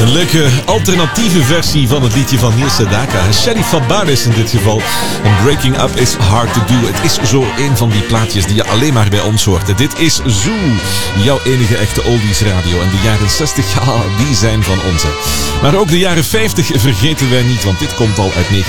Een leuke alternatieve versie van het liedje van Neil Sedaka. Sheriff Fabares in dit geval. En Breaking Up is hard to do. Het is zo een van die plaatjes die je alleen maar bij ons hoort. Dit is Zoo, jouw enige echte oldies radio. En de jaren 60, ja, die zijn van ons. Maar ook de jaren 50 vergeten wij niet, want dit komt al uit